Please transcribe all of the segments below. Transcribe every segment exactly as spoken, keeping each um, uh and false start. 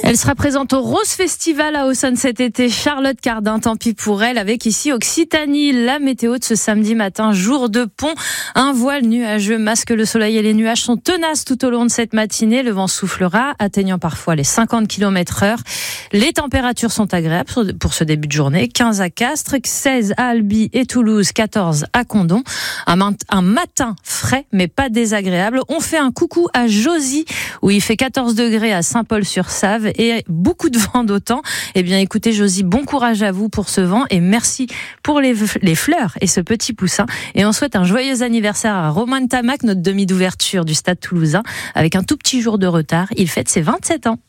Elle sera présente au Rose Festival à Auxonne cet été. Charlotte Cardin, tant pis pour elle, avec ici Occitanie. La météo de ce samedi matin, jour de pont. Un voile nuageux masque le soleil et les nuages sont tenaces tout au long de cette matinée. Le vent soufflera, atteignant parfois les cinquante kilomètres heure. Les températures sont agréables pour ce début de journée. quinze à Castres, seize à Albi et Toulouse, quatorze à Condom. Un, un matin frais, mais pas désagréable. On fait un coucou à Josy, où il fait quatorze degrés à Saint-Paul-sur-Save et beaucoup de vent d'autant. Eh bien, écoutez, Josy, bon courage à vous pour ce vent et merci pour les, les fleurs et ce petit poussin. Et on souhaite un joyeux anniversaire à Romain Tamac, notre demi d'ouverture du Stade Toulousain, avec un tout petit jour de retard. Il fête ses vingt-sept ans.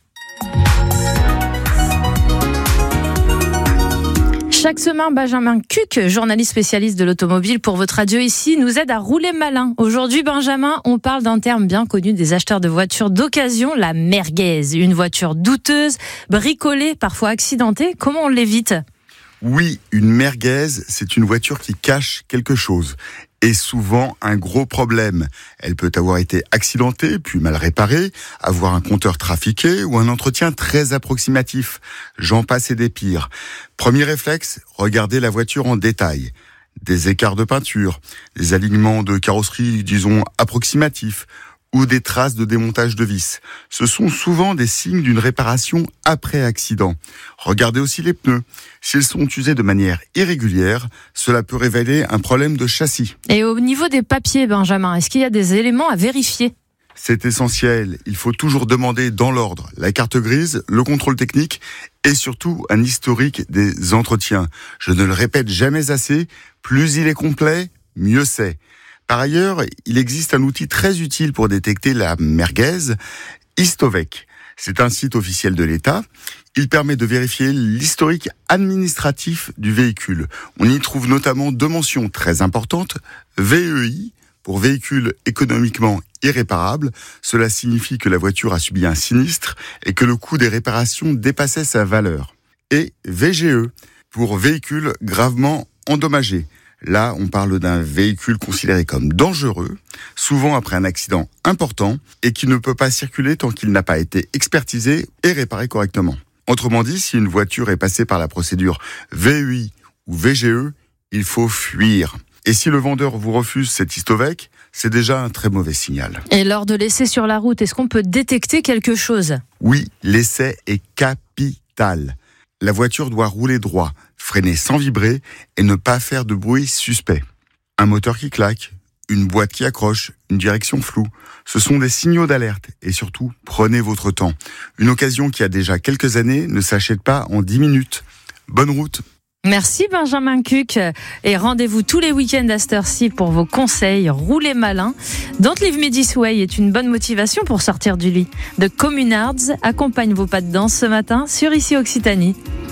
Chaque semaine, Benjamin Cuc, journaliste spécialiste de l'automobile pour votre radio ici, nous aide à rouler malin. Aujourd'hui, Benjamin, on parle d'un terme bien connu des acheteurs de voitures d'occasion, la merguez. Une voiture douteuse, bricolée, parfois accidentée. Comment on l'évite ? Oui, une merguez, c'est une voiture qui cache quelque chose. Et souvent un gros problème. Elle peut avoir été accidentée, puis mal réparée, avoir un compteur trafiqué ou un entretien très approximatif. J'en passe et des pires. Premier réflexe, regardez la voiture en détail. Des écarts de peinture, des alignements de carrosserie, disons, approximatifs, ou des traces de démontage de vis. Ce sont souvent des signes d'une réparation après accident. Regardez aussi les pneus. S'ils sont usés de manière irrégulière, cela peut révéler un problème de châssis. Et au niveau des papiers, Benjamin, est-ce qu'il y a des éléments à vérifier ? C'est essentiel. Il faut toujours demander dans l'ordre la carte grise, le contrôle technique et surtout un historique des entretiens. Je ne le répète jamais assez, plus il est complet, mieux c'est. Par ailleurs, il existe un outil très utile pour détecter la merguez, Histovec. C'est un site officiel de l'État. Il permet de vérifier l'historique administratif du véhicule. On y trouve notamment deux mentions très importantes. V E I, pour véhicule économiquement irréparable. Cela signifie que la voiture a subi un sinistre et que le coût des réparations dépassait sa valeur. Et V G E, pour véhicule gravement endommagé. Là, on parle d'un véhicule considéré comme dangereux, souvent après un accident important, et qui ne peut pas circuler tant qu'il n'a pas été expertisé et réparé correctement. Autrement dit, si une voiture est passée par la procédure V E I ou V G E, il faut fuir. Et si le vendeur vous refuse cet Histovec, c'est déjà un très mauvais signal. Et lors de l'essai sur la route, est-ce qu'on peut détecter quelque chose ? Oui, l'essai est capital. La voiture doit rouler droit, freiner sans vibrer et ne pas faire de bruit suspect. Un moteur qui claque, une boîte qui accroche, une direction floue, ce sont des signaux d'alerte et surtout, prenez votre temps. Une occasion qui a déjà quelques années ne s'achète pas en dix minutes. Bonne route. Merci Benjamin Cuc et rendez-vous tous les week-ends à cette heure-ci pour vos conseils. Roulez malin. Don't Leave Me This Way est une bonne motivation pour sortir du lit. The Communards accompagne vos pas de danse ce matin sur Ici Occitanie.